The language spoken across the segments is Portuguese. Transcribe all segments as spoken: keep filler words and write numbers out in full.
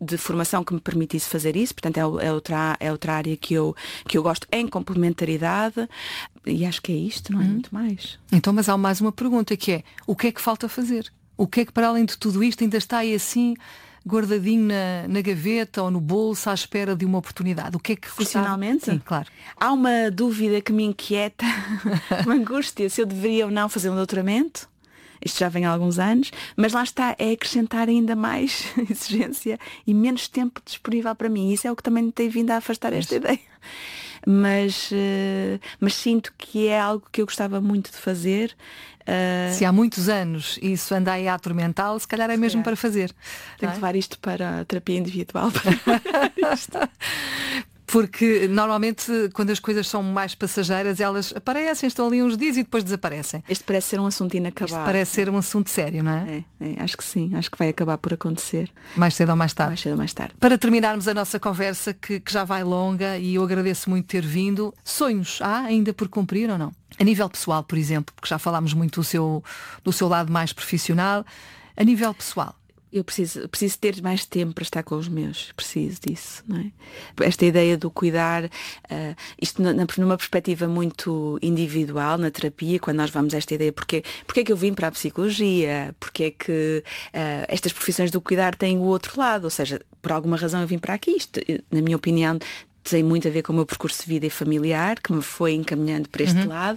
de formação que me permitisse fazer isso, portanto é, é, outra, é outra área que eu, que eu gosto em complementaridade, e acho que é isto, não é? Hum. Muito mais. Então, mas há mais uma pergunta que é, o que é que falta fazer? O que é que para além de tudo isto ainda está aí assim guardadinho na, na gaveta ou no bolso à espera de uma oportunidade? O que é que profissionalmente? Sim, claro. Há uma dúvida que me inquieta, uma angústia, se eu deveria ou não fazer um doutoramento. Isto já vem há alguns anos, mas lá está, é acrescentar ainda mais exigência e menos tempo disponível para mim. Isso é o que também me tem vindo a afastar esta ideia. Mas, uh, mas sinto que é algo que eu gostava muito de fazer. Uh... Se há muitos anos isso anda aí a atormentá-lo, se calhar é mesmo é. para fazer. Tenho que levar isto para a terapia individual. Para isto. Porque normalmente quando as coisas são mais passageiras, elas aparecem, estão ali uns dias e depois desaparecem. Este parece ser um assunto inacabado. Isto parece ser um assunto sério, não é? É, é? Acho que sim, acho que vai acabar por acontecer. Mais cedo ou mais tarde. Mais cedo ou mais tarde. Para terminarmos a nossa conversa, que, que já vai longa, e eu agradeço muito ter vindo, sonhos há ainda por cumprir ou não? A nível pessoal, por exemplo, porque já falámos muito do seu, do seu lado mais profissional, a nível pessoal. Eu preciso, preciso ter mais tempo para estar com os meus. Preciso disso, não é? Esta ideia do cuidar, uh, isto na, numa perspectiva muito individual, na terapia, quando nós vamos a esta ideia, porque, porque é que eu vim para a psicologia? Porque é que uh, estas profissões do cuidar têm o outro lado? Ou seja, por alguma razão eu vim para aqui. Isto, na minha opinião, tem muito a ver com o meu percurso de vida e familiar, que me foi encaminhando para este uhum. lado,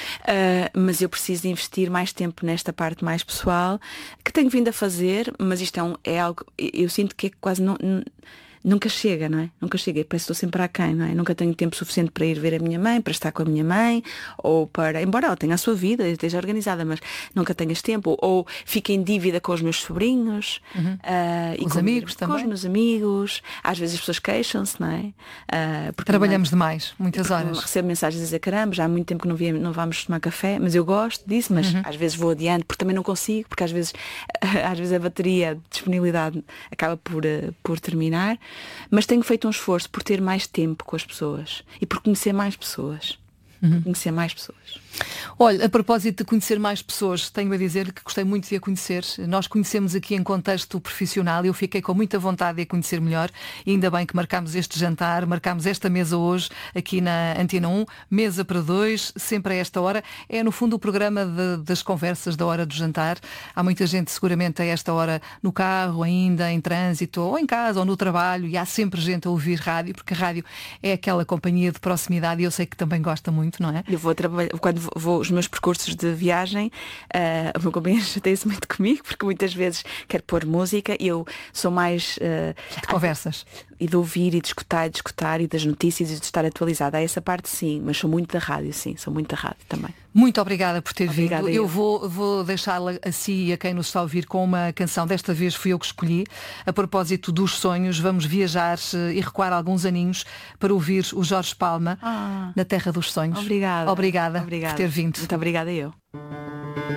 uh, mas eu preciso de investir mais tempo nesta parte mais pessoal, que tenho vindo a fazer, mas isto é, um, é algo, eu sinto que é quase não, nunca chega, não é? Nunca chega, parece que estou sempre aquém, não é? Nunca tenho tempo suficiente para ir ver a minha mãe, para estar com a minha mãe, ou para, embora ela tenha a sua vida, esteja organizada, mas nunca tenhas tempo, ou, ou fique em dívida com os meus sobrinhos, uhum. uh, e os com, amigos com também. os meus amigos, às vezes as pessoas queixam-se, não é? Uh, porque trabalhamos não, demais, muitas horas. Recebo mensagens a dizer, caramba, já há muito tempo que não, via, não vamos tomar café, mas eu gosto disso, mas uhum. às vezes vou adiante, porque também não consigo, porque às vezes, às vezes a bateria, a disponibilidade acaba por, por terminar, mas tenho feito um esforço por ter mais tempo com as pessoas e por conhecer mais pessoas. Uhum. Por conhecer mais pessoas. Olha, a propósito de conhecer mais pessoas, tenho a dizer que gostei muito de a conhecer. Nós conhecemos aqui em contexto profissional, eu fiquei com muita vontade de a conhecer melhor e ainda bem que marcámos este jantar, marcámos esta mesa hoje aqui na Antena um, mesa para dois, sempre a esta hora. É no fundo o programa de, das conversas da hora do jantar. Há muita gente seguramente a esta hora no carro, ainda em trânsito, ou em casa, ou no trabalho, e há sempre gente a ouvir rádio, porque a rádio é aquela companhia de proximidade e eu sei que também gosta muito, não é? Eu vou trabalhar, quando vou os meus percursos de viagem, uh, o meu companheiro chateia-se muito comigo, porque muitas vezes quer pôr música e eu sou mais uh, de conversas e de ouvir e de escutar e de escutar e das notícias e de estar atualizada. Há essa parte sim, mas sou muito da rádio, sim, sou muito da rádio também. Muito obrigada por ter obrigada vindo. Eu, eu vou, vou deixá-la a si e a quem nos está a ouvir com uma canção. Desta vez fui eu que escolhi. A propósito dos sonhos, vamos viajar e recuar alguns aninhos para ouvir o Jorge Palma ah, na Terra dos Sonhos. Obrigada. Obrigada, obrigada por ter vindo. Muito obrigada eu.